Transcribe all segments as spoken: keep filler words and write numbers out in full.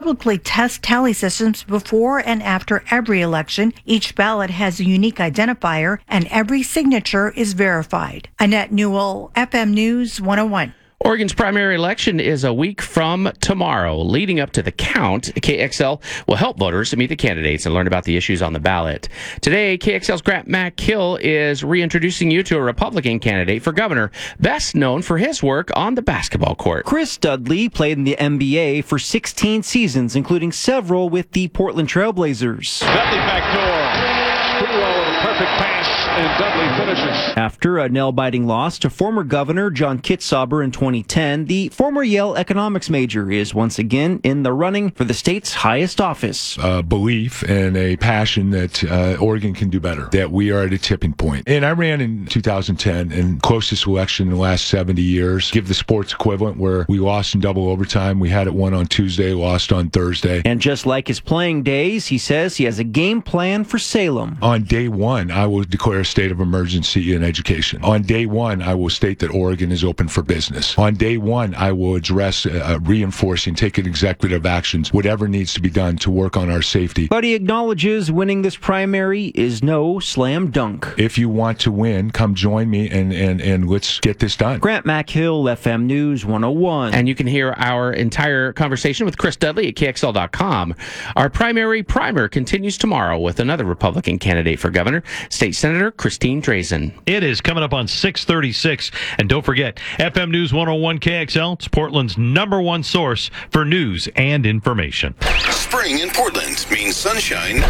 publicly test tally systems before and after every election. Each ballot has a unique identifier, and every signature is verified. Annette Newell, F M News one oh one. Oregon's primary election is a week from tomorrow. Leading up to the count, K X L will help voters meet the candidates and learn about the issues on the ballot. Today, K X L's Grant McHill is reintroducing you to a Republican candidate for governor, best known for his work on the basketball court. Chris Dudley played in the N B A for sixteen seasons, including several with the Portland Trailblazers. Dudley backdoor. Spiro with a perfect pass, and Dudley finishes. After a nail-biting loss to former Governor John Kitzhaber in twenty ten, the former Yale economics major is once again in the running for the state's highest office. A belief and a passion that uh, Oregon can do better, that we are at a tipping point. And I ran in two thousand ten, and closest election in the last seventy years. Give the sports equivalent where we lost in double overtime. We had it won on Tuesday, lost on Thursday. And just like his playing days, he says he has a game plan for Salem. On day one, I will declare a state of emergency in education. On day one, I will state that Oregon is open for business. On day one, I will address uh, reinforcing, taking executive actions, whatever needs to be done to work on our safety. But he acknowledges winning this primary is no slam dunk. If you want to win, come join me and, and, and let's get this done. Grant McHill, F M News one oh one. And you can hear our entire conversation with Chris Dudley at K X L dot com. Our primary primer continues tomorrow with another Republican candidate for governor, State Senator Christine Drazen. It is coming up on six thirty-six. And don't forget, F M News one oh one K X L, it's Portland's number one source for news and information. Spring in Portland means sunshine,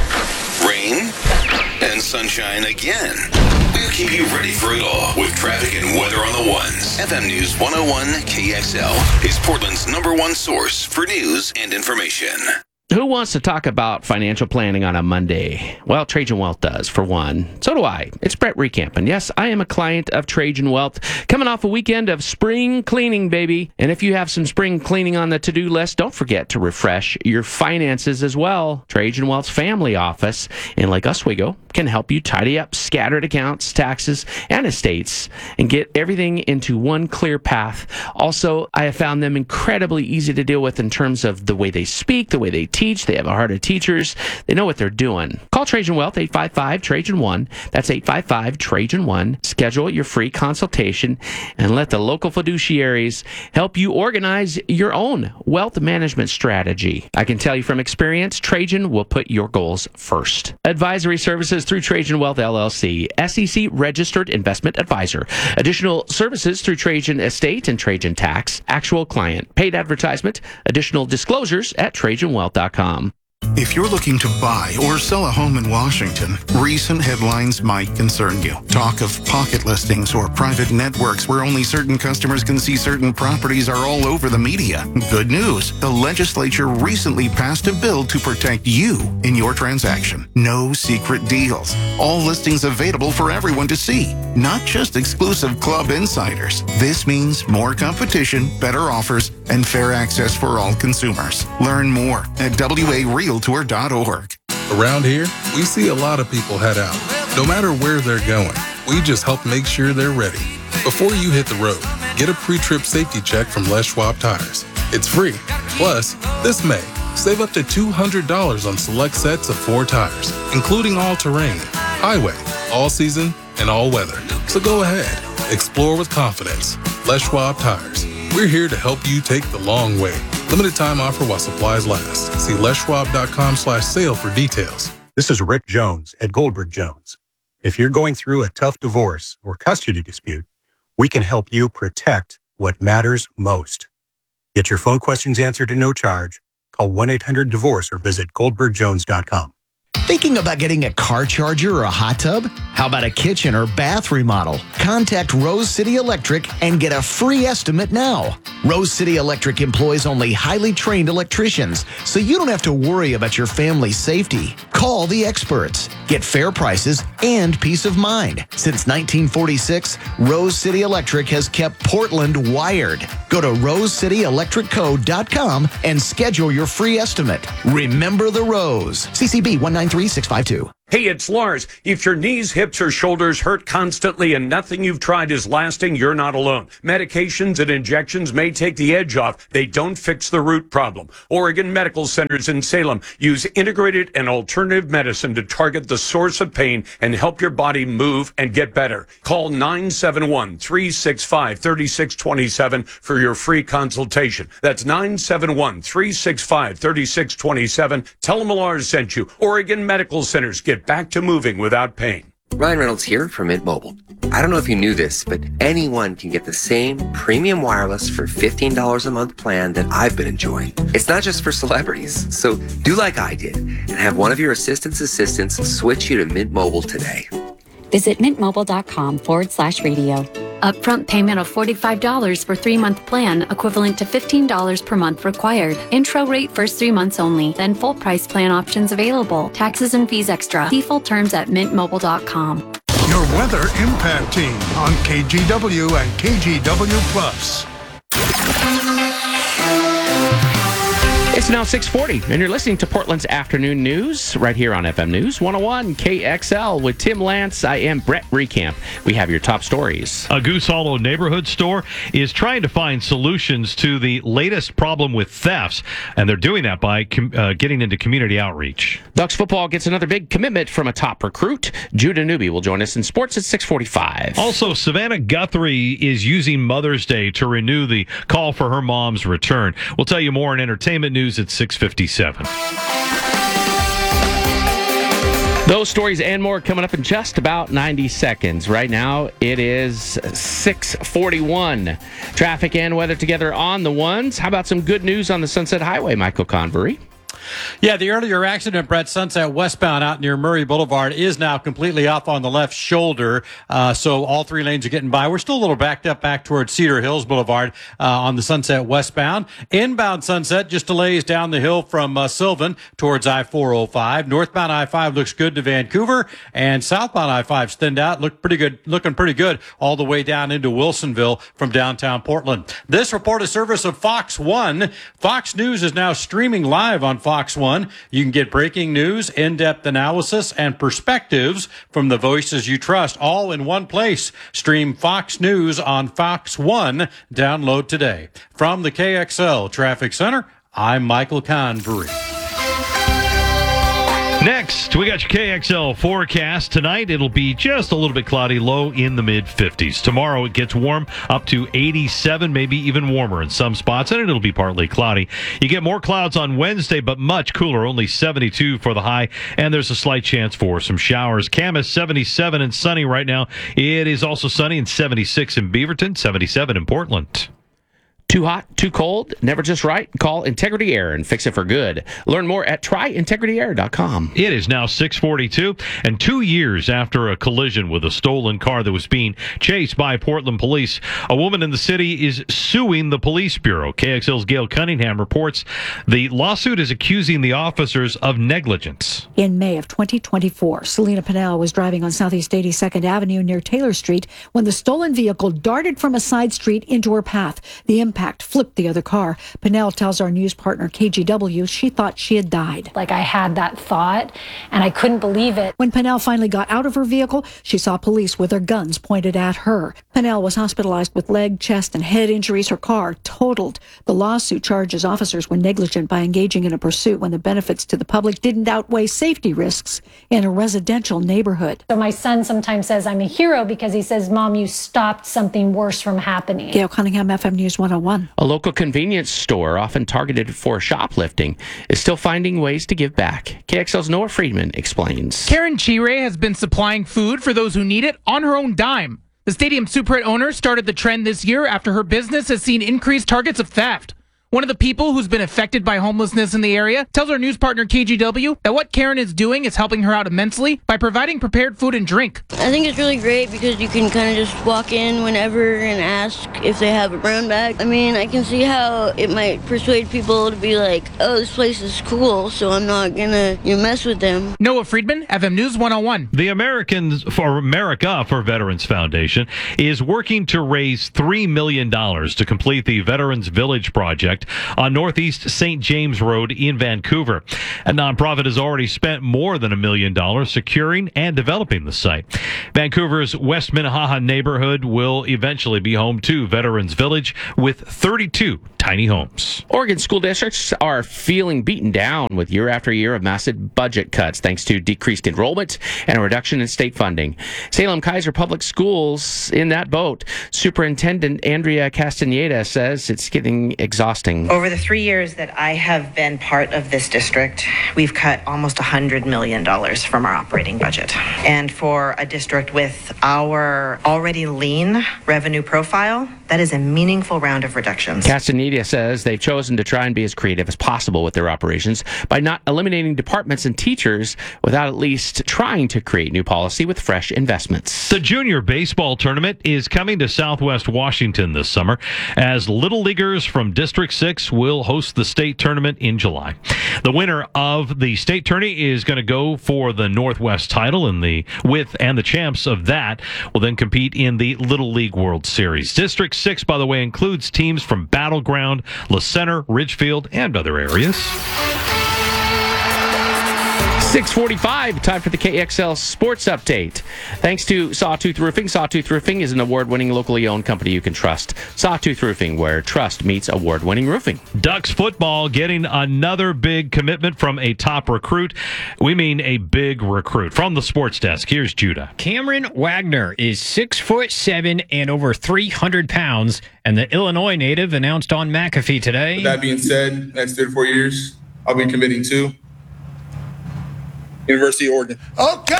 rain, and sunshine again. We'll keep you ready for it all with traffic and weather on the ones. F M News one oh one K X L is Portland's number one source for news and information. Who wants to talk about financial planning on a Monday? Well, Trajan Wealth does, for one. So do I. It's Brett Recamp, and yes, I am a client of Trajan Wealth, coming off a weekend of spring cleaning, baby. And if you have some spring cleaning on the to-do list, don't forget to refresh your finances as well. Trajan Wealth's family office in Lake Oswego can help you tidy up scattered accounts, taxes, and estates, and get everything into one clear path. Also, I have found them incredibly easy to deal with in terms of the way they speak, the way they teach. They have a heart of teachers. They know what they're doing. Call Trajan Wealth, eight five five Trajan one. That's eight five five Trajan one. Schedule your free consultation and let the local fiduciaries help you organize your own wealth management strategy. I can tell you from experience, Trajan will put your goals first. Advisory services through Trajan Wealth, L L C, S E C registered investment advisor. Additional services through Trajan Estate and Trajan Tax. Actual client. Paid advertisement. Additional disclosures at Trajan Wealth dot com. If you're looking to buy or sell a home in Washington, recent headlines might concern you. Talk of pocket listings or private networks where only certain customers can see certain properties are all over the media. Good news, the legislature recently passed a bill to protect you in your transaction. No secret deals. All listings available for everyone to see, not just exclusive club insiders. This means more competition, better offers, and fair access for all consumers. Learn more at W A Realtor dot org. Around here, we see a lot of people head out. No matter where they're going, we just help make sure they're ready. Before you hit the road, get a pre-trip safety check from Les Schwab Tires. It's free. Plus, this May, save up to two hundred dollars on select sets of four tires, including all-terrain, highway, all-season, and all-weather. So go ahead. Explore with confidence. Les Schwab Tires. We're here to help you take the long way. Limited time offer while supplies last. See Les Schwab dot com slash sale for details. This is Rick Jones at Goldberg Jones. If you're going through a tough divorce or custody dispute, we can help you protect what matters most. Get your phone questions answered at no charge. Call one eight hundred divorce or visit Goldberg Jones dot com. Thinking about getting a car charger or a hot tub? How about a kitchen or bath remodel? Contact Rose City Electric and get a free estimate now. Rose City Electric employs only highly trained electricians, so you don't have to worry about your family's safety. Call the experts. Get fair prices and peace of mind. Since nineteen forty-six, Rose City Electric has kept Portland wired. Go to Rose City Electric Co dot com and schedule your free estimate. Remember the Rose. C C B one nine three six five two. Hey, it's Lars. If your knees, hips, or shoulders hurt constantly and nothing you've tried is lasting, you're not alone. Medications and injections may take the edge off. They don't fix the root problem. Oregon Medical Centers in Salem use integrated and alternative medicine to target the source of pain and help your body move and get better. Call nine seven one, three six five, three six two seven for your free consultation. That's nine seven one, three six five, three six two seven. Tell them Lars sent you. Oregon Medical Centers. Get back to moving without pain. Ryan Reynolds here from Mint Mobile. I don't know if you knew this, but anyone can get the same premium wireless for fifteen dollars a month plan that I've been enjoying. It's not just for celebrities. So do like I did and have one of your assistant's assistants switch you to Mint Mobile today. Visit mintmobile.com forward slash radio. Upfront payment of forty-five dollars for three-month plan, equivalent to fifteen dollars per month required. Intro rate first three months only, then full price plan options available. Taxes and fees extra. See full terms at mint mobile dot com. Your weather impact team on K G W and K G W Plus. It's now six forty, and you're listening to Portland's Afternoon News right here on F M News one oh one K X L with Tim Lance. I am Brett Recamp. We have your top stories. A Goose Hollow neighborhood store is trying to find solutions to the latest problem with thefts, and they're doing that by com- uh, getting into community outreach. Ducks football gets another big commitment from a top recruit. Judah Newby will join us in sports at six forty-five. Also, Savannah Guthrie is using Mother's Day to renew the call for her mom's return. We'll tell you more in entertainment news at six fifty-seven. Those stories and more coming up in just about ninety seconds. Right now, it is six forty-one. Traffic and weather together on the ones. How about some good news on the Sunset Highway, Michael Convery? Yeah, the earlier accident, Brett, Sunset westbound out near Murray Boulevard is now completely off on the left shoulder. Uh, so all three lanes are getting by. We're still a little backed up back towards Cedar Hills Boulevard uh, on the Sunset westbound. Inbound Sunset just delays down the hill from uh, Sylvan towards I four oh five. Northbound I five looks good to Vancouver, and southbound I five thinned out, look pretty good, looking pretty good all the way down into Wilsonville from downtown Portland. This report is service of Fox One. Fox News is now streaming live on Fox One. You can get breaking news, in-depth analysis, and perspectives from the voices you trust, all in one place. Stream Fox News on Fox One. Download today. From the K X L Traffic Center, I'm Michael Convery. Next, we got your K X L forecast. Tonight, it'll be just a little bit cloudy, low in the mid-fifties. Tomorrow, it gets warm up to eighty-seven, maybe even warmer in some spots, and it'll be partly cloudy. You get more clouds on Wednesday, but much cooler, only seventy-two for the high, and there's a slight chance for some showers. Camas, seventy-seven and sunny right now. It is also sunny and seventy-six in Beaverton, seventy-seven in Portland. Too hot, too cold, never just right? Call Integrity Air and fix it for good. Learn more at try integrity air dot com. It is now six forty-two, and two years after a collision with a stolen car that was being chased by Portland police, a woman in the city is suing the police bureau. K X L's Gail Cunningham reports the lawsuit is accusing the officers of negligence. In May of twenty twenty-four, Selena Pinnell was driving on Southeast eighty-second Avenue near Taylor Street when the stolen vehicle darted from a side street into her path. The impact flipped the other car. Pinnell tells our news partner K G W she thought she had died. Like I had that thought and I couldn't believe it. When Pinnell finally got out of her vehicle, she saw police with their guns pointed at her. Pinnell was hospitalized with leg, chest, and head injuries. Her car totaled. The lawsuit charges officers were negligent by engaging in a pursuit when the benefits to the public didn't outweigh safety risks in a residential neighborhood. So my son sometimes says I'm a hero because he says, Mom, you stopped something worse from happening. Gail Cunningham, F M News one oh one. A local convenience store, often targeted for shoplifting, is still finding ways to give back. K X L's Noah Friedman explains. Karen Chire has been supplying food for those who need it on her own dime. The Stadium Superette owner started the trend this year after her business has seen increased targets of theft. One of the people who's been affected by homelessness in the area tells our news partner K G W that what Karen is doing is helping her out immensely by providing prepared food and drink. I think it's really great because you can kind of just walk in whenever and ask if they have a brown bag. I mean, I can see how it might persuade people to be like, oh, this place is cool, so I'm not gonna you know, mess with them. Noah Friedman, F M News one oh one. The Americans for America for Veterans Foundation is working to raise three million dollars to complete the Veterans Village project project on Northeast Saint James Road in Vancouver. A nonprofit has already spent more than a million dollars securing and developing the site. Vancouver's West Minnehaha neighborhood will eventually be home to Veterans Village with thirty-two tiny homes. Oregon school districts are feeling beaten down with year after year of massive budget cuts thanks to decreased enrollment and a reduction in state funding. Salem Kaiser Public Schools in that boat. Superintendent Andrea Castaneda says it's getting exhausting. Over the three years that I have been part of this district, we've cut almost one hundred million dollars from our operating budget. And for a district with our already lean revenue profile, that is a meaningful round of reductions. Castaneda says they've chosen to try and be as creative as possible with their operations by not eliminating departments and teachers without at least trying to create new policy with fresh investments. The junior baseball tournament is coming to Southwest Washington this summer as Little Leaguers from District six will host the state tournament in July. The winner of the state tourney is going to go for the Northwest title in the with and the champs of that will then compete in the Little League World Series. District six, by the way, includes teams from Battleground, La Center, Ridgefield, and other areas. six forty-five, time for the K X L Sports Update. Thanks to Sawtooth Roofing. Sawtooth Roofing is an award-winning, locally owned company you can trust. Sawtooth Roofing, where trust meets award-winning roofing. Ducks football getting another big commitment from a top recruit. We mean a big recruit. From the sports desk, here's Judah. Cameron Wagner is six foot seven and over three hundred pounds, and the Illinois native announced on McAfee today. With that being said, next three to four years, I'll be committing to University of Oregon. Okay!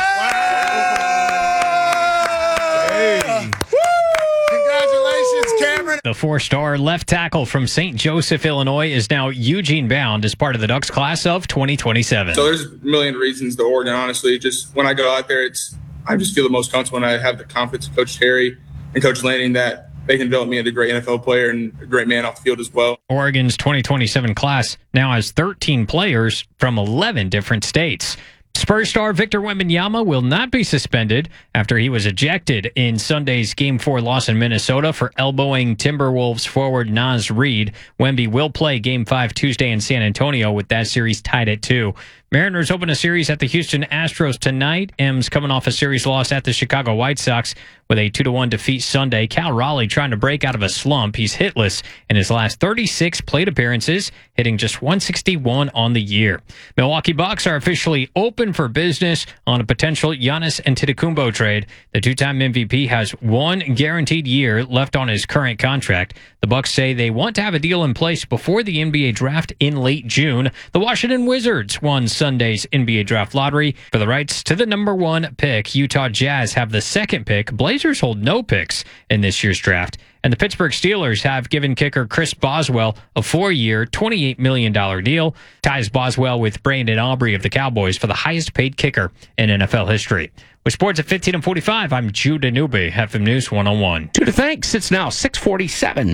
Hey. Congratulations, Cameron. The four-star left tackle from Saint Joseph, Illinois, is now Eugene bound as part of the Ducks class of twenty twenty-seven. So there's a million reasons to Oregon, honestly. Just when I go out there, it's I just feel the most comfortable when I have the confidence of Coach Terry and Coach Lanning that they can develop me into a great N F L player and a great man off the field as well. Oregon's twenty twenty-seven class now has thirteen players from eleven different states. Spurs star Victor Wembanyama will not be suspended after he was ejected in Sunday's Game four loss in Minnesota for elbowing Timberwolves forward Naz Reid. Wemby will play Game five Tuesday in San Antonio with that series tied at two. Mariners open a series at the Houston Astros tonight. M's coming off a series loss at the Chicago White Sox with a two to one defeat Sunday. Cal Raleigh trying to break out of a slump. He's hitless in his last thirty-six plate appearances, hitting just one sixty-one on the year. Milwaukee Bucks are officially open for business on a potential Giannis Antetokounmpo trade. The two-time M V P has one guaranteed year left on his current contract. The Bucks say they want to have a deal in place before the N B A draft in late June. The Washington Wizards won Sunday's N B A draft lottery for the rights to the number one pick. Utah Jazz have the second pick. Blazers hold no picks in this year's draft. And the Pittsburgh Steelers have given kicker Chris Boswell a four-year, twenty-eight million dollars deal. Ties Boswell with Brandon Aubrey of the Cowboys for the highest-paid kicker in N F L history. With sports at fifteen and forty-five, I'm Judah Newby, F M News one oh one. Judah, thanks. It's now six forty-seven.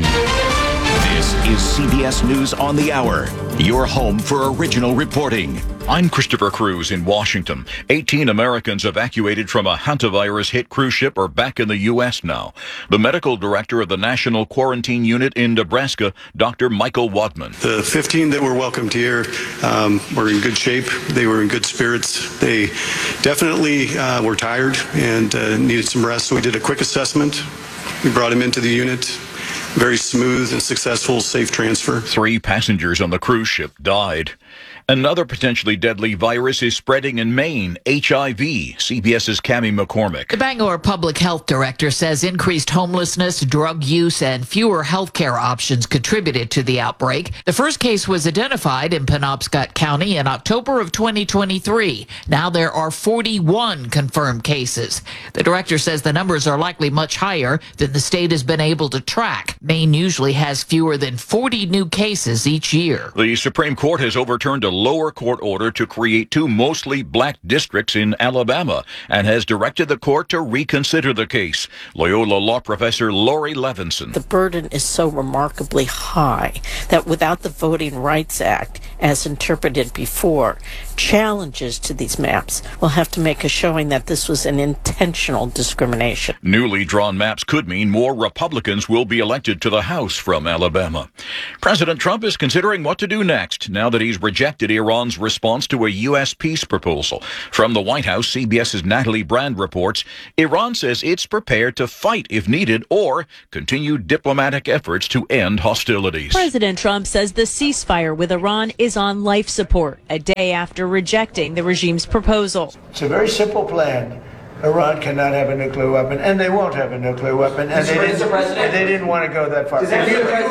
This is C B S News on the Hour, your home for original reporting. I'm Christopher Cruz in Washington. eighteen Americans evacuated from a hantavirus-hit cruise ship are back in the U S now. The medical director of the National Quarantine Unit in Nebraska, Doctor Michael Wadman. The fifteen that were welcomed here um, were in good shape. They were in good spirits. They definitely uh, were tired and uh, needed some rest, so we did a quick assessment. We brought them into the unit. Very smooth and successful, safe transfer. Three passengers on the cruise ship died. Another potentially deadly virus is spreading in Maine, H I V. CBS's Cammie McCormick. The Bangor Public Health Director says increased homelessness, drug use, and fewer health care options contributed to the outbreak. The first case was identified in Penobscot County in October of twenty twenty-three. Now there are forty-one confirmed cases. The director says the numbers are likely much higher than the state has been able to track. Maine usually has fewer than forty new cases each year. The Supreme Court has overturned a lower court order to create two mostly black districts in Alabama and has directed the court to reconsider the case. Loyola law professor Lori Levinson. The burden is so remarkably high that without the Voting Rights Act, as interpreted before, challenges to these maps will have to make a showing that this was an intentional discrimination. Newly drawn maps could mean more Republicans will be elected to the House from Alabama. President Trump is considering what to do next now that he's rejected Iran's response to a U S peace proposal. From the White House, CBS's Natalie Brand reports, Iran says it's prepared to fight if needed or continue diplomatic efforts to end hostilities. President Trump says the ceasefire with Iran is on life support, a day after rejecting the regime's proposal. It's a very simple plan. Iran cannot have a nuclear weapon, and they won't have a nuclear weapon, and they didn't, they didn't want to go that far. If you,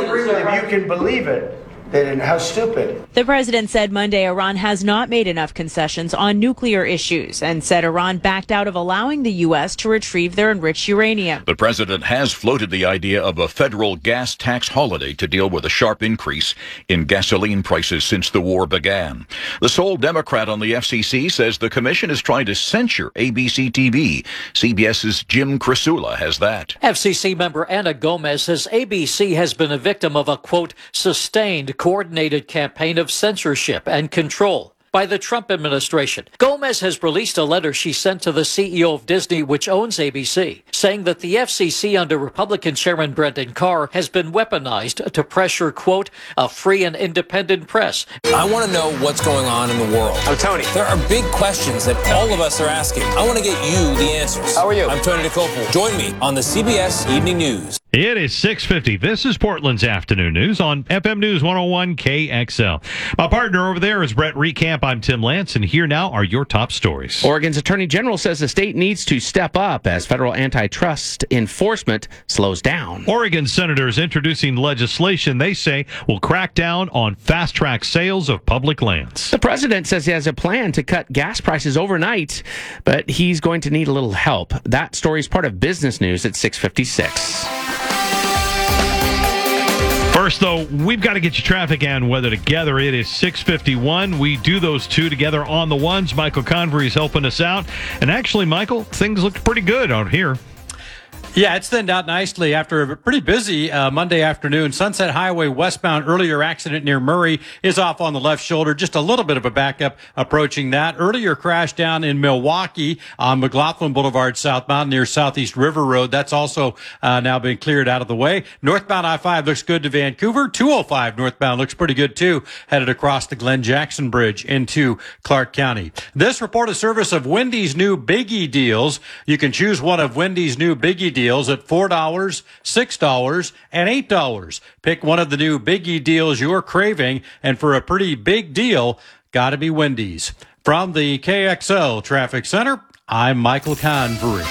if you can believe it, then how stupid. The president said Monday Iran has not made enough concessions on nuclear issues and said Iran backed out of allowing the U S to retrieve their enriched uranium. The president has floated the idea of a federal gas tax holiday to deal with a sharp increase in gasoline prices since the war began. The sole Democrat on the F C C says the commission is trying to censure A B C T V. CBS's Jim Krasula has that. F C C member Anna Gomez says A B C has been a victim of a, quote, sustained coordinated campaign of censorship and control by the Trump administration. Gomez has released a letter she sent to the C E O of Disney, which owns A B C, saying that the F C C under Republican Chairman Brendan Carr has been weaponized to pressure, quote, a free and independent press. I want to know what's going on in the world. I'm Tony. There are big questions that all of us are asking. I want to get you the answers. How are you? I'm Tony DeCopel. Join me on the C B S Evening News. It is six fifty. This is Portland's Afternoon News on F M News one oh one K X L. My partner over there is Brett Recamp. I'm Tim Lance, and here now are your top stories. Oregon's Attorney General says the state needs to step up as federal antitrust enforcement slows down. Oregon senators introducing legislation they say will crack down on fast-track sales of public lands. The president says he has a plan to cut gas prices overnight, but he's going to need a little help. That story is part of Business News at six fifty-six. First, though, we've got to get your traffic and weather together. It is six fifty-one. We do those two together on the ones. Michael Convery is helping us out. And actually, Michael, things look pretty good out here. Yeah, it's thinned out nicely after a pretty busy uh, Monday afternoon. Sunset Highway westbound, earlier accident near Murray is off on the left shoulder. Just a little bit of a backup approaching that. Earlier crash down in Milwaukee on McLaughlin Boulevard southbound near Southeast River Road. That's also uh, now been cleared out of the way. Northbound I five looks good to Vancouver. two oh five northbound looks pretty good too, headed across the Glen Jackson Bridge into Clark County. This report is service of Wendy's new Biggie deals. You can choose one of Wendy's new Biggie deals at four dollars, six dollars, and eight dollars. Pick one of the new Biggie deals you're craving, and for a pretty big deal, gotta be Wendy's. From the K X L Traffic Center, I'm Michael Convery.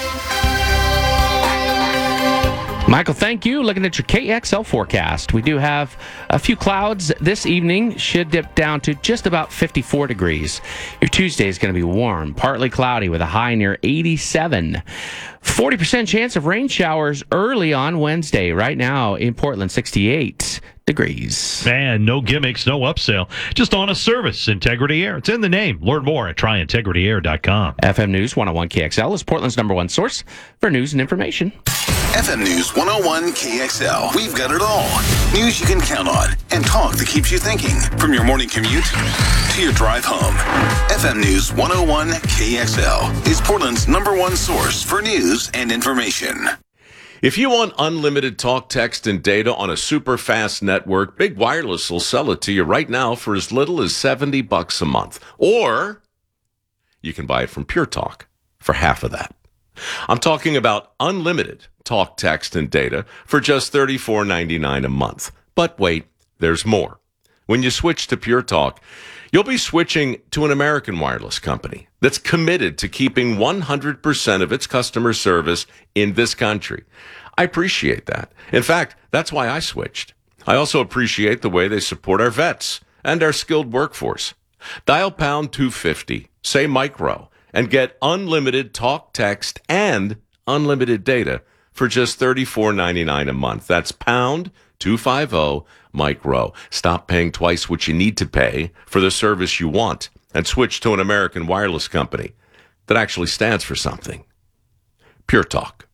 Michael, thank you. Looking at your K X L forecast, we do have a few clouds this evening. Should dip down to just about fifty-four degrees. Your Tuesday is going to be warm, partly cloudy with a high near eighty-seven. forty percent chance of rain showers early on Wednesday. Right now in Portland, sixty-eight degrees. Man, no gimmicks, no upsell. Just honest service. Integrity Air. It's in the name. Learn more at try integrity air dot com. F M News one oh one K X L is Portland's number one source for news and information. F M News one oh one K X L. We've got it all. News you can count on and talk that keeps you thinking. From your morning commute to your drive home. F M News one oh one K X L is Portland's number one source for news and information. If you want unlimited talk, text, and data on a super fast network, Big Wireless will sell it to you right now for as little as seventy bucks a month. Or you can buy it from Pure Talk for half of that. I'm talking about unlimited talk, text, and data for just thirty-four ninety-nine a month. But wait, there's more. When you switch to Pure Talk, you'll be switching to an American wireless company that's committed to keeping one hundred percent of its customer service in this country. I appreciate that. In fact, that's why I switched. I also appreciate the way they support our vets and our skilled workforce. Dial pound two fifty, say micro, and get unlimited talk, text, and unlimited data for just thirty-four ninety-nine a month. That's pound two five zero, Mike Rowe. Stop paying twice what you need to pay for the service you want and switch to an American wireless company that actually stands for something. Pure Talk.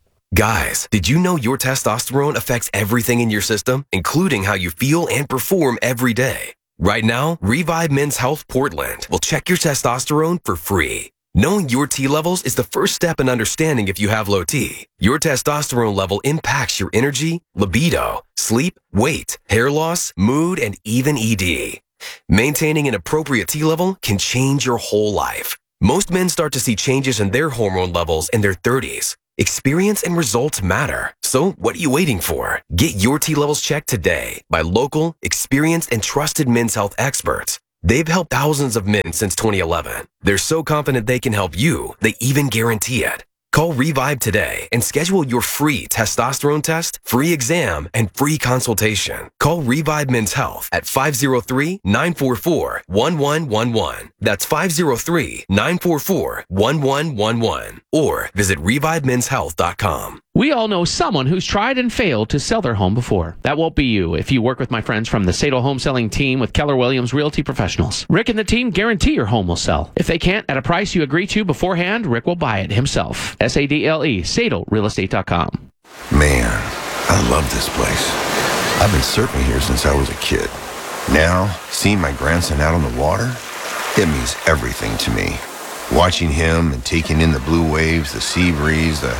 Guys, did you know your testosterone affects everything in your system, including how you feel and perform every day? Right now, Revive Men's Health Portland will check your testosterone for free. Knowing your T levels is the first step in understanding if you have low T. Your testosterone level impacts your energy, libido, sleep, weight, hair loss, mood, and even E D. Maintaining an appropriate T level can change your whole life. Most men start to see changes in their hormone levels in their thirties. Experience and results matter. So what are you waiting for? Get your T levels checked today by local, experienced, and trusted men's health experts. They've helped thousands of men since twenty eleven. They're so confident they can help you, they even guarantee it. Call Revive today and schedule your free testosterone test, free exam, and free consultation. Call Revive Men's Health at five oh three, nine four four, one one one one. That's five oh three, nine four four, one one one one. Or visit revive men's health dot com. We all know someone who's tried and failed to sell their home before. That won't be you if you work with my friends from the Sadle Home Selling Team with Keller Williams Realty Professionals. Rick and the team guarantee your home will sell. If they can't at a price you agree to beforehand, Rick will buy it himself. S A D L E, Sadle Real Estate dot com. Man, I love this place. I've been surfing here since I was a kid. Now, seeing my grandson out on the water, it means everything to me. Watching him and taking in the blue waves, the sea breeze, the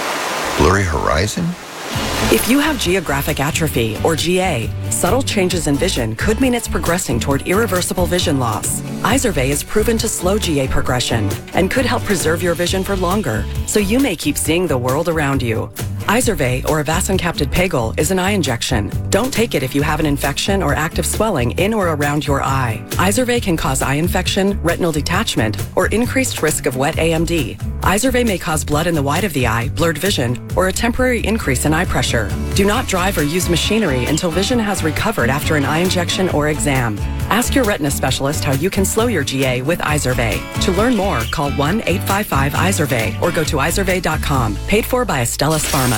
blurry horizon. If you have geographic atrophy, or G A, subtle changes in vision could mean it's progressing toward irreversible vision loss. Izervay is proven to slow G A progression and could help preserve your vision for longer, so you may keep seeing the world around you. Izervay, or avacincaptad pegol, is an eye injection. Don't take it if you have an infection or active swelling in or around your eye. Izervay can cause eye infection, retinal detachment, or increased risk of wet A M D. Izervay may cause blood in the white of the eye, blurred vision, or a temporary increase in eye pressure. Do not drive or use machinery until vision has recovered after an eye injection or exam. Ask your retina specialist how you can slow your G A with Izervay. To learn more, call one eight five five Izervay or go to izervay dot com. Paid for by Astellas Pharma.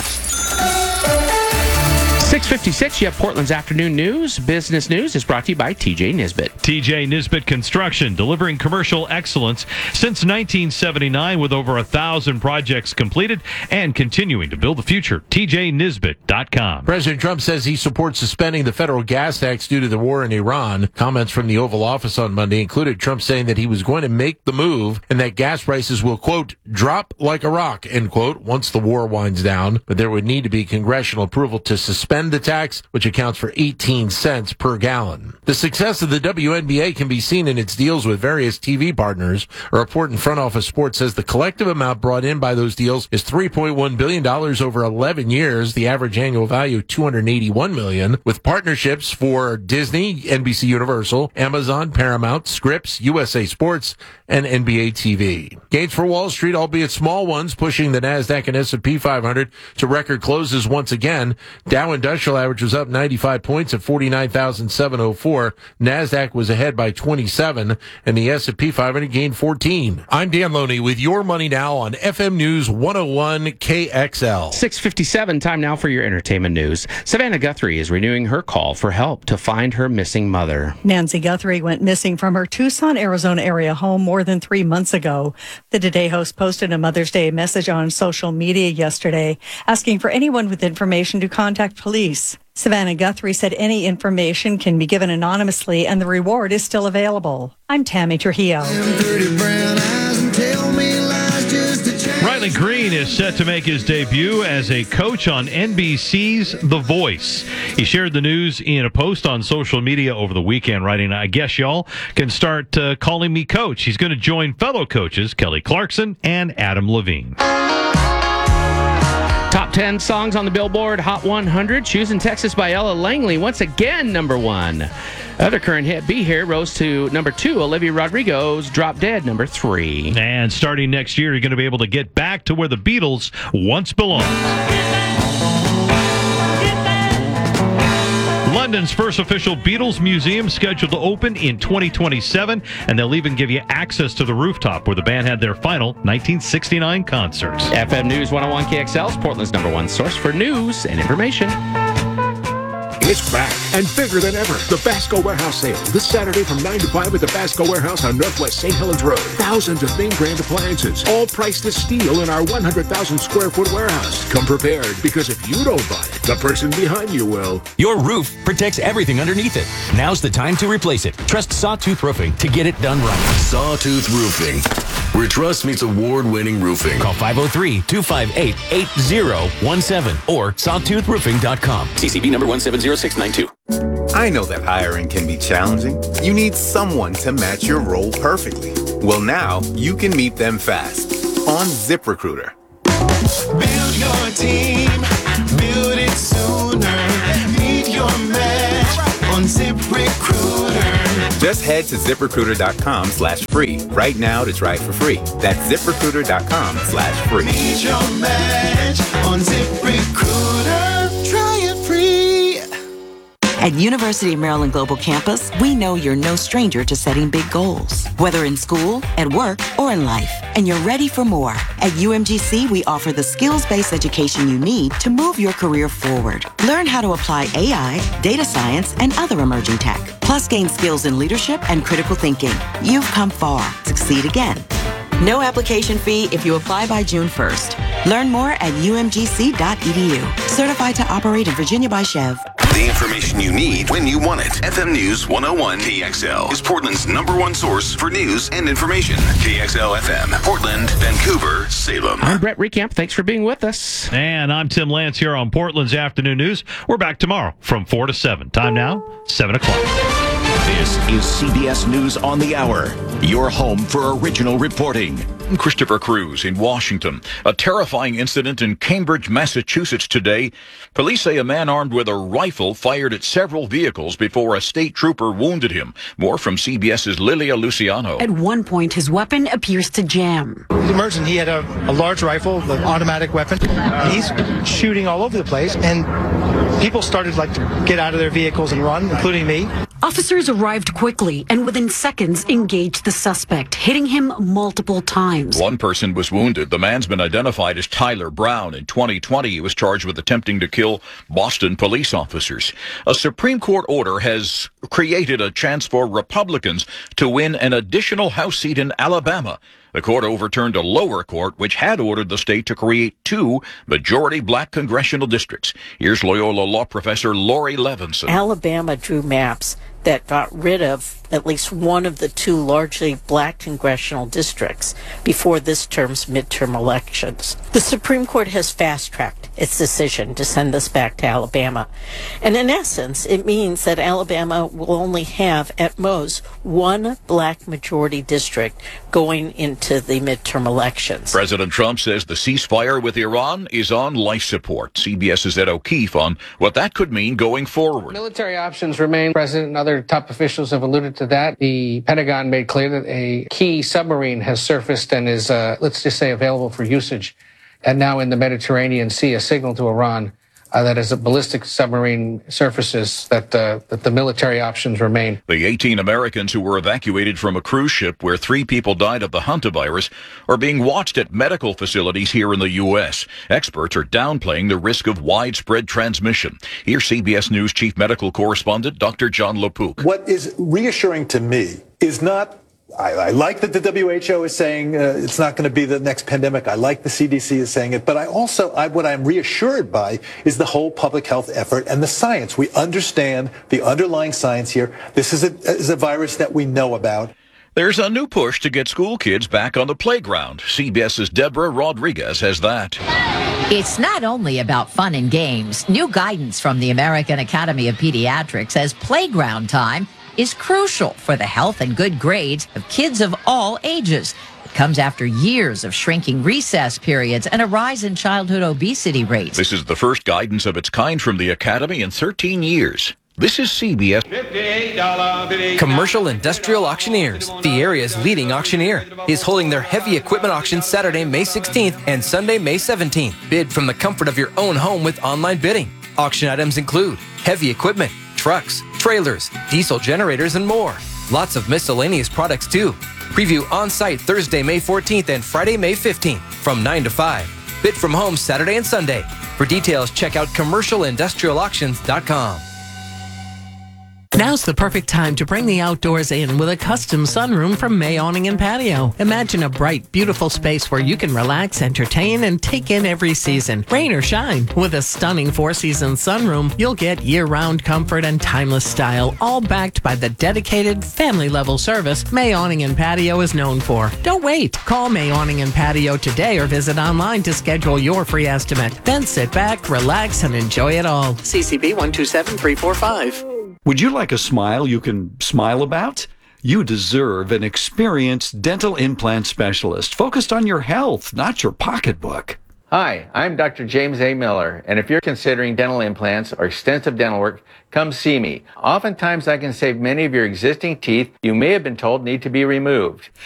six fifty-six, you have Portland's Afternoon News. Business News is brought to you by T J Nisbet. T J Nisbet Construction, delivering commercial excellence since nineteen seventy-nine with over a thousand projects completed and continuing to build the future. T J Nisbet dot com. President Trump says he supports suspending the federal gas tax due to the war in Iran. Comments from the Oval Office on Monday included Trump saying that he was going to make the move and that gas prices will, quote, drop like a rock, end quote, once the war winds down. But there would need to be congressional approval to suspend the tax, which accounts for eighteen cents per gallon. The success of the W N B A can be seen in its deals with various T V partners. A report in Front Office Sports says the collective amount brought in by those deals is three point one billion dollars over eleven years, the average annual value two hundred eighty-one million dollars, with partnerships for Disney, N B C Universal, Amazon, Paramount, Scripps, U S A Sports, and N B A T V. Gains for Wall Street, albeit small ones, pushing the NASDAQ and S and P five hundred to record closes once again. Dow Industrial average was up ninety-five points at forty-nine thousand seven hundred four. NASDAQ was ahead by twenty-seven, and the S and P five hundred gained fourteen. I'm Dan Loney with your money now on F M News one oh one K X L. six fifty-seven, time now for your entertainment news. Savannah Guthrie is renewing her call for help to find her missing mother. Nancy Guthrie went missing from her Tucson, Arizona area home more than three months ago. The Today host posted a Mother's Day message on social media yesterday, asking for anyone with information to contact police. Savannah Guthrie said any information can be given anonymously and the reward is still available. I'm Tammy Trujillo. Riley Green is set to make his debut as a coach on N B C's The Voice. He shared the news in a post on social media over the weekend, writing, I guess y'all can start uh, calling me coach. He's going to join fellow coaches Kelly Clarkson and Adam Levine. Top ten songs on the Billboard Hot one hundred. Choosing Texas by Ella Langley, once again number one. Other current hit, Be Here, rose to number two. Olivia Rodrigo's Drop Dead, number three. And starting next year, you're going to be able to get back to where the Beatles once belonged. London's first official Beatles museum scheduled to open in twenty twenty-seven, and they'll even give you access to the rooftop where the band had their final nineteen sixty-nine concerts. F M News one oh one K X L is Portland's number one source for news and information. It's back and bigger than ever. The Basco Warehouse Sale. This Saturday from nine to five at the Basco Warehouse on Northwest Saint Helens Road. Thousands of name brand appliances, all priced as steel in our one hundred thousand square foot warehouse. Come prepared, because if you don't buy it, the person behind you will. Your roof protects everything underneath it. Now's the time to replace it. Trust Sawtooth Roofing to get it done right. Sawtooth Roofing, where trust meets award-winning roofing. Call five oh three, two five eight, eight oh one seven or sawtooth roofing dot com. C C B number one seven zero six nine two. I know that hiring can be challenging. You need someone to match your role perfectly. Well, now you can meet them fast on ZipRecruiter. Build your team, build it sooner. Meet your match on ZipRecruiter. Just head to ZipRecruiter.com slash free right now to try it for free. That's ZipRecruiter.com slash free. Meet your match on ZipRecruiter. Try it free. At University of Maryland Global Campus, we know you're no stranger to setting big goals, whether in school, at work, or in life, and you're ready for more. At U M G C, we offer the skills-based education you need to move your career forward. Learn how to apply A I, data science, and other emerging tech, plus gain skills in leadership and critical thinking. You've come far. Succeed again. No application fee if you apply by June first. Learn more at U M G C dot E D U. Certified to operate in Virginia by Chev. The information you need when you want it. F M News one oh one K X L is Portland's number one source for news and information. K X L F M, Portland, Vancouver, Salem. I'm Brett Recamp. Thanks for being with us. And I'm Tim Lance here on Portland's Afternoon News. We're back tomorrow from four to seven. Time now, seven o'clock. This is C B S News on the Hour, your home for original reporting. I'm Christopher Cruz in Washington. A terrifying incident in Cambridge, Massachusetts today. Police say a man armed with a rifle fired at several vehicles before a state trooper wounded him. More from CBS's Lilia Luciano. At one point, his weapon appears to jam. Emergent, he had a, a large rifle, an automatic weapon. He's shooting all over the place, and people started like to get out of their vehicles and run, including me. Officers arrived quickly and within seconds engaged the suspect, hitting him multiple times. One person was wounded. The man's been identified as Tyler Brown. In twenty twenty, he was charged with attempting to kill Boston police officers. A Supreme Court order has created a chance for Republicans to win an additional House seat in Alabama. The court overturned a lower court which had ordered the state to create two majority black congressional districts. Here's Loyola law professor Lori Levinson. Alabama drew maps that got rid of at least one of the two largely black congressional districts before this term's midterm elections. The Supreme Court has fast-tracked its decision to send this back to Alabama. And in essence, it means that Alabama will only have, at most, one black majority district going into the midterm elections. President Trump says the ceasefire with Iran is on life support. CBS's Ed O'Keefe on what that could mean going forward. Military options remain. President and other top officials have alluded to that. The Pentagon made clear that a key submarine has surfaced and is, uh, let's just say, available for usage. And now in the Mediterranean Sea, a signal to Iran uh, that as a ballistic submarine surfaces, that, uh, that the military options remain. The eighteen Americans who were evacuated from a cruise ship where three people died of the hantavirus are being watched at medical facilities here in the U S. Experts are downplaying the risk of widespread transmission. Here's C B S News Chief Medical Correspondent Doctor John LaPook. What is reassuring to me is not I, I like that the W H O is saying uh, it's not going to be the next pandemic. I like the C D C is saying it. But I also, I, what I'm reassured by is the whole public health effort and the science. We understand the underlying science here. This is a, is a virus that we know about. There's a new push to get school kids back on the playground. CBS's Deborah Rodriguez has that. It's not only about fun and games. New guidance from the American Academy of Pediatrics says playground time is crucial for the health and good grades of kids of all ages. It comes after years of shrinking recess periods and a rise in childhood obesity rates. This is the first guidance of its kind from the Academy in thirteen years. This is C B S. Commercial Industrial Auctioneers, the area's leading auctioneer, is holding their heavy equipment auction Saturday, May sixteenth and Sunday, May seventeenth. Bid from the comfort of your own home with online bidding. Auction items include heavy equipment, trucks, trailers, diesel generators, and more. Lots of miscellaneous products, too. Preview on-site Thursday, May fourteenth and Friday, May fifteenth from nine to five. Bid from home Saturday and Sunday. For details, check out commercial industrial auctions dot com. Now's the perfect time to bring the outdoors in with a custom sunroom from May Awning and Patio. Imagine a bright, beautiful space where you can relax, entertain, and take in every season, rain or shine. With a stunning four-season sunroom, you'll get year-round comfort and timeless style, all backed by the dedicated, family-level service May Awning and Patio is known for. Don't wait. Call May Awning and Patio today or visit online to schedule your free estimate. Then sit back, relax, and enjoy it all. C C B one two seven three four five. Would you like a smile you can smile about? You deserve an experienced dental implant specialist focused on your health, not your pocketbook. Hi, I'm Doctor James A. Miller, and if you're considering dental implants or extensive dental work, come see me. Oftentimes I can save many of your existing teeth you may have been told need to be removed.